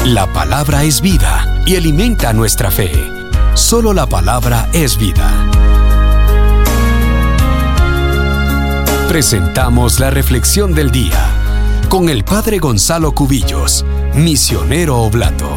La palabra es vida y alimenta nuestra fe. Solo la palabra es vida. Presentamos la reflexión del día con el Padre Gonzalo Cubillos, misionero oblato.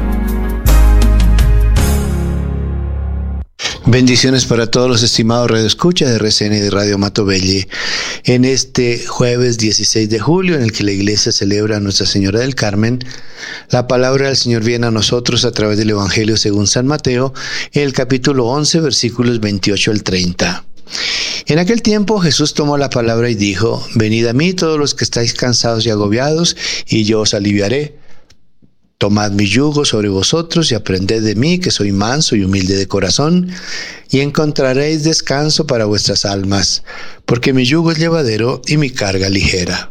Bendiciones para todos los estimados radioescuchas de RCN y de Radio Matovelle. En este jueves 16 de julio, en el que la Iglesia celebra a Nuestra Señora del Carmen, la palabra del Señor viene a nosotros a través del Evangelio según San Mateo, en el capítulo 11, versículos 28 al 30. En aquel tiempo Jesús tomó la palabra y dijo: Venid a mí todos los que estáis cansados y agobiados, y yo os aliviaré. Tomad mi yugo sobre vosotros y aprended de mí, que soy manso y humilde de corazón, y encontraréis descanso para vuestras almas, porque mi yugo es llevadero y mi carga ligera.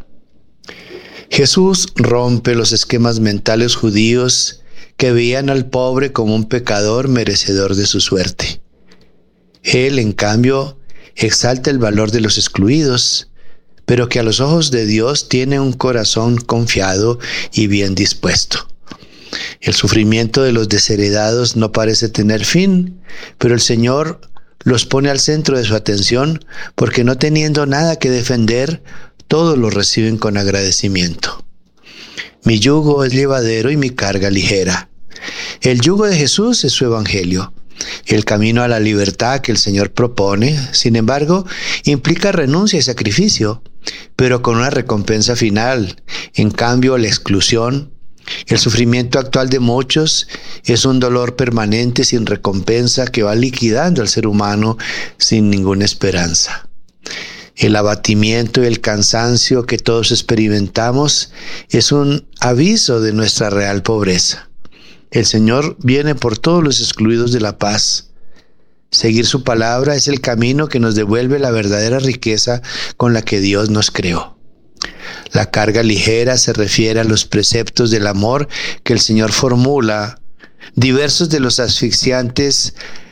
Jesús rompe los esquemas mentales judíos que veían al pobre como un pecador merecedor de su suerte. Él, en cambio, exalta el valor de los excluidos, pero que a los ojos de Dios tiene un corazón confiado y bien dispuesto. El sufrimiento de los desheredados no parece tener fin, pero el Señor los pone al centro de su atención porque, no teniendo nada que defender, todos lo reciben con agradecimiento. Mi yugo es llevadero y mi carga ligera. El yugo de Jesús es su evangelio. El camino a la libertad que el Señor propone, sin embargo, implica renuncia y sacrificio, pero con una recompensa final. En cambio, la exclusión, el sufrimiento actual de muchos, es un dolor permanente sin recompensa que va liquidando al ser humano sin ninguna esperanza. El abatimiento y el cansancio que todos experimentamos es un aviso de nuestra real pobreza. El Señor viene por todos los excluidos de la paz. Seguir su palabra es el camino que nos devuelve la verdadera riqueza con la que Dios nos creó. La carga ligera se refiere a los preceptos del amor que el Señor formula, diversos de los asfixiantes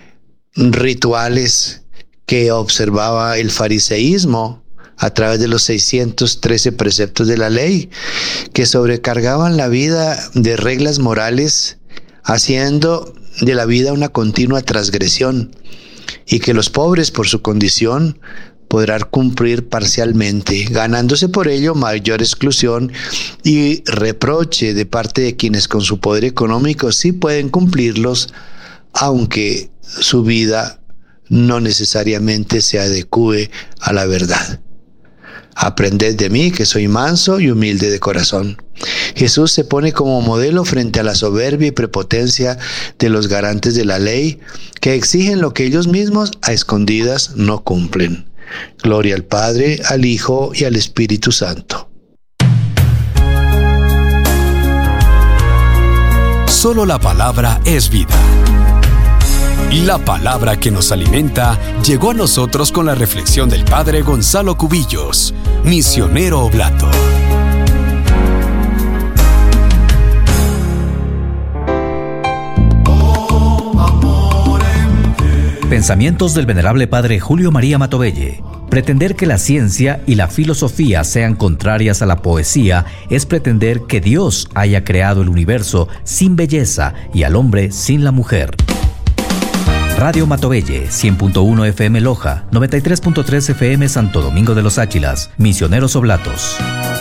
rituales que observaba el fariseísmo a través de los 613 preceptos de la ley, que sobrecargaban la vida de reglas morales, haciendo de la vida una continua transgresión, y que los pobres, por su condición, podrán cumplir parcialmente, ganándose por ello mayor exclusión y reproche de parte de quienes con su poder económico sí pueden cumplirlos, aunque su vida no necesariamente se adecue a la verdad. Aprended de mí, que soy manso y humilde de corazón. Jesús se pone como modelo frente a la soberbia y prepotencia de los garantes de la ley, que exigen lo que ellos mismos a escondidas no cumplen. Gloria al Padre, al Hijo y al Espíritu Santo. Solo la palabra es vida. La palabra que nos alimenta llegó a nosotros con la reflexión del Padre Gonzalo Cubillos, misionero oblato. Pensamientos del venerable Padre Julio María Matovelle. Pretender que la ciencia y la filosofía sean contrarias a la poesía es pretender que Dios haya creado el universo sin belleza y al hombre sin la mujer. Radio Matovelle, 100.1 FM Loja, 93.3 FM Santo Domingo de los Áchilas, misioneros oblatos.